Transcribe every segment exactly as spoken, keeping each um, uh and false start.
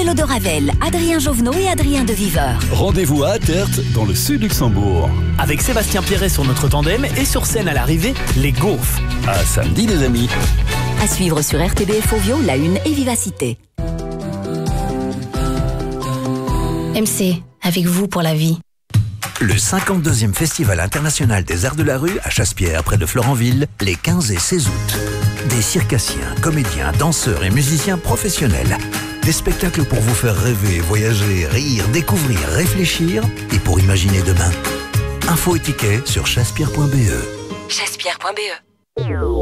Carlo de Ravel, Adrien Jovenot et Adrien de Viveur. Rendez-vous à Attert, dans le sud Luxembourg. Avec Sébastien Pierret sur notre tandem et sur scène à l'arrivée, les Gaufres. À samedi les amis. À suivre sur R T B F Ovio, La Une et Vivacité. M C, avec vous pour la vie. Le cinquante-deuxième Festival international des arts de la rue à Chassepierre, près de Florenville, les quinze et seize août. Des circassiens, comédiens, danseurs et musiciens professionnels. Des spectacles pour vous faire rêver, voyager, rire, découvrir, réfléchir et pour imaginer demain. Info et tickets sur chassepierre point b e. chassepierre point b e.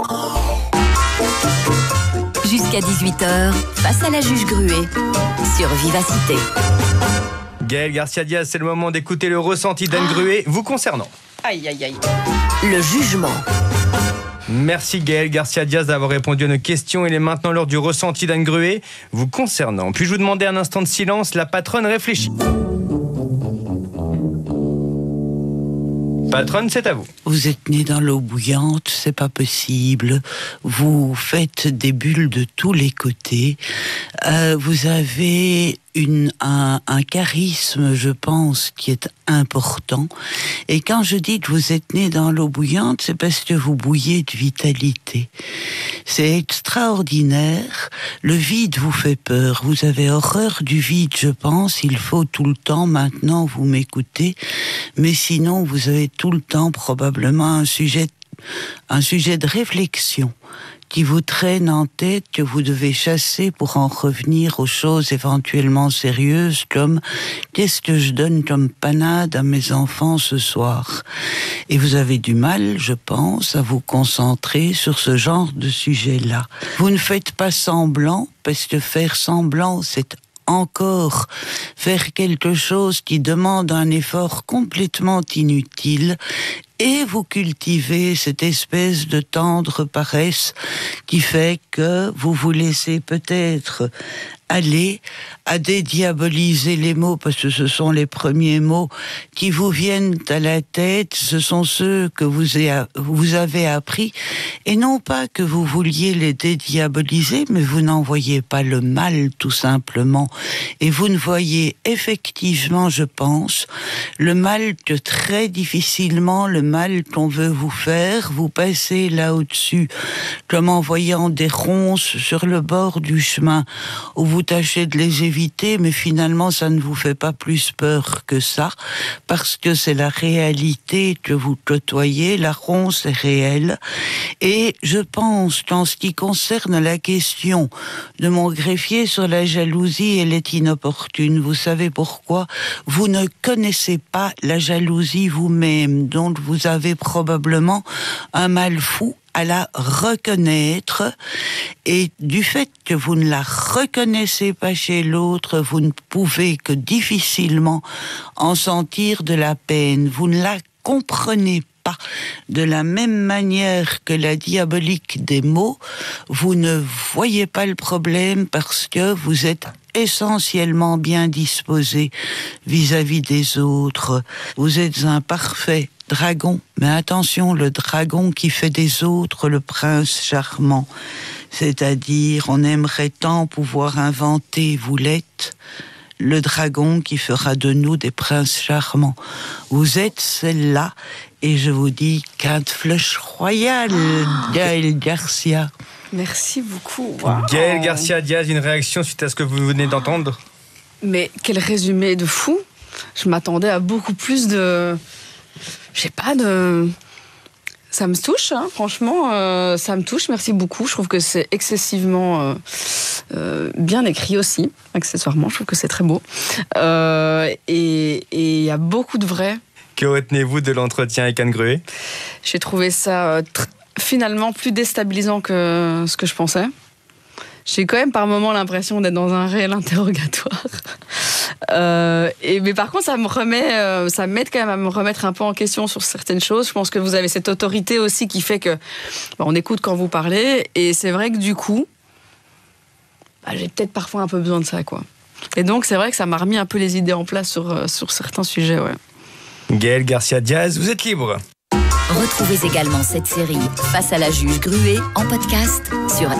Jusqu'à dix-huit heures, face à la juge Gruet, sur Vivacité. Gaël Garcia Diaz, c'est le moment d'écouter le ressenti d'Anne Gruet vous concernant. Aïe, aïe, aïe. Le jugement. Merci Gaël Garcia Diaz d'avoir répondu à nos questions. Il est maintenant l'heure du ressenti d'Anne Gruet vous concernant. Puis-je vous demander un instant de silence? La patronne réfléchit. Patronne, c'est à vous. Vous êtes né dans l'eau bouillante, c'est pas possible. Vous faites des bulles de tous les côtés. Euh, vous avez une, un, un charisme, je pense, qui est important. Et quand je dis que vous êtes né dans l'eau bouillante, c'est parce que vous bouillez de vitalité. C'est extraordinaire. Le vide vous fait peur. Vous avez horreur du vide, je pense. Il faut tout le temps, maintenant, vous m'écoutez. Mais sinon, vous avez tout le temps probablement un sujet, un sujet de réflexion qui vous traîne en tête, que vous devez chasser pour en revenir aux choses éventuellement sérieuses, comme qu'est-ce que je donne comme panade à mes enfants ce soir? Et vous avez du mal, je pense, à vous concentrer sur ce genre de sujet-là. Vous ne faites pas semblant, parce que faire semblant, c'est encore faire quelque chose qui demande un effort complètement inutile, et vous cultivez cette espèce de tendre paresse qui fait que vous vous laissez peut-être aller à dédiaboliser les mots, parce que ce sont les premiers mots qui vous viennent à la tête, ce sont ceux que vous, a, vous avez appris, et non pas que vous vouliez les dédiaboliser, mais vous n'en voyez pas le mal, tout simplement. Et vous ne voyez effectivement, je pense, le mal que très difficilement, le mal qu'on veut vous faire, vous passez là au-dessus, comme en voyant des ronces sur le bord du chemin, où vous tâchez de les éviter, mais finalement ça ne vous fait pas plus peur que ça, parce que c'est la réalité que vous côtoyez, la ronce est réelle. Et je pense qu'en ce qui concerne la question de mon greffier sur la jalousie, elle est inopportune. Vous savez pourquoi? Vous ne connaissez pas la jalousie vous-même, donc vous avez probablement un mal fou à la reconnaître, et du fait que vous ne la reconnaissez pas chez l'autre, vous ne pouvez que difficilement en sentir de la peine. Vous ne la comprenez pas de la même manière que la diabolique des mots. Vous ne voyez pas le problème parce que vous êtes essentiellement bien disposé vis-à-vis des autres. Vous êtes un parfait dragon, mais attention, le dragon qui fait des autres le prince charmant. C'est-à-dire, on aimerait tant pouvoir inventer, vous l'êtes, le dragon qui fera de nous des princes charmants. Vous êtes celle-là, et je vous dis, quinte flèche royale, Gaël Garcia. Merci beaucoup. Wow. Gaël Garcia Diaz, une réaction suite à ce que vous venez d'entendre? Mais quel résumé de fou. Je m'attendais à beaucoup plus de... Je sais pas, de... Ça me touche, hein, franchement, euh, ça me touche, merci beaucoup. Je trouve que c'est excessivement euh, euh, bien écrit aussi, accessoirement, je trouve que c'est très beau. Euh, et il y a beaucoup de vrai. Que retenez-vous de l'entretien avec Anne Gruet? J'ai trouvé ça euh, tr- finalement plus déstabilisant que ce que je pensais. J'ai quand même par moments l'impression d'être dans un réel interrogatoire. Euh, et, mais par contre, ça me remet, euh, ça m'aide quand même à me remettre un peu en question sur certaines choses. Je pense que vous avez cette autorité aussi qui fait que bah, on écoute quand vous parlez. Et c'est vrai que du coup, bah, j'ai peut-être parfois un peu besoin de ça, quoi. Et donc, c'est vrai que ça m'a remis un peu les idées en place sur, euh, sur certains sujets, ouais. Gaël Garcia Diaz, vous êtes libre. Retrouvez également cette série Face à la juge Gruet en podcast sur